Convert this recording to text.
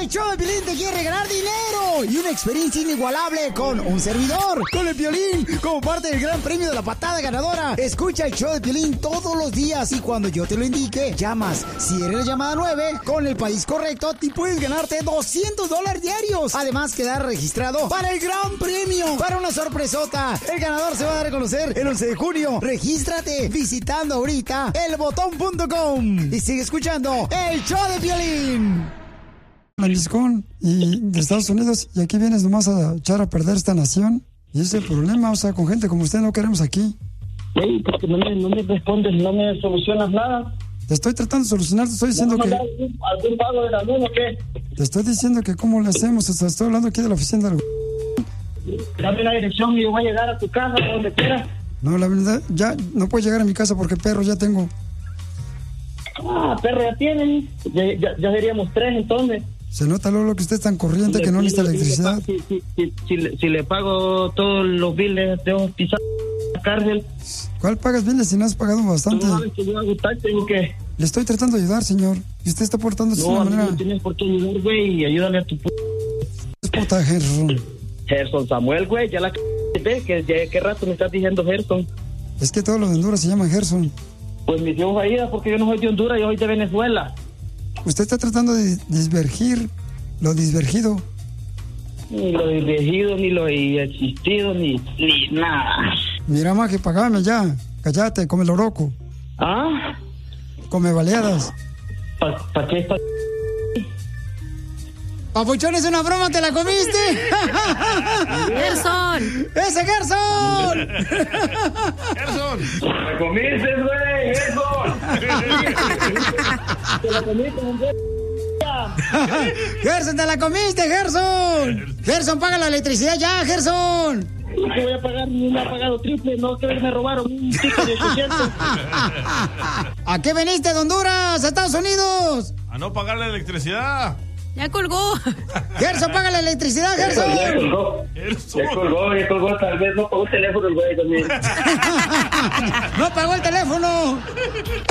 El show de Piolín te quiere ganar dinero y una experiencia inigualable con un servidor, con el Piolín, como parte del gran premio de la patada ganadora. Escucha el show de Piolín todos los días y cuando yo te lo indique, llamas. Si eres la llamada 9, con el país correcto, te puedes ganarte $200 diarios. Además, quedar registrado para el gran premio, para una sorpresota. El ganador se va a dar a conocer el 11 de junio. Regístrate visitando ahorita elbotón.com y sigue escuchando el show de Piolín. Jaliscón y de Estados Unidos, y aquí vienes nomás a echar a perder esta nación. Y ese es el problema, o sea, con gente como usted no queremos aquí. Sí, porque no me respondes, no me solucionas nada. Te estoy tratando de solucionar, te estoy diciendo que... ¿Algún pago de la luz o qué? Te estoy diciendo que cómo le hacemos, o sea, estoy hablando aquí de la oficina del... Dame la dirección y yo voy a llegar a tu casa, donde quieras. No, la verdad, ya no puedo llegar a mi casa porque perro ya tengo. Ah, perro ya tienen. Ya seríamos 3 entonces. Se nota lo que usted es tan corriente que no necesita electricidad. Si le pago todos los biles, tengo que pisar la cárcel. ¿Cuál pagas biles si no has pagado bastante? Tú sabes que yo hago tal, tengo que... Le estoy tratando de ayudar, señor. Y usted está portándose de una manera... No tienes por qué ayudar, güey, y ayúdale a tu Es puta Gerson. Gerson Samuel, güey, ya la ves que ya qué rato me estás diciendo Gerson. Es que todos los de Honduras se llaman Gerson. Pues mis hijos ahí, porque yo no soy de Honduras, yo soy de Venezuela. Usted está tratando de disvergir lo disvergido. Ni lo disvergido, ni lo existido, ni nada. Mira, maje, pagame ya. Cállate, come loroco. ¿Ah? Come baleadas. ¿Para qué está? Papuchón, es una broma, ¿te la comiste? ¡Gerson! ¡Ese Gerson! ¡Gerson! ¡Me comiste, güey! ¡Gerson! ¡Te la comiste, hombre! ¡Gerson, te la comiste, Gerson! ¡Gerson, paga la electricidad ya, Gerson! ¿Qué voy a pagar? Ni me ha pagado triple, no, que me robaron un ticket de 800. ¿A qué veniste de Honduras, a Estados Unidos? A no pagar la electricidad. Ya colgó. Gerson, paga la electricidad, Gerson. Ya colgó, tal vez no pagó el teléfono el güey también. No pagó el teléfono.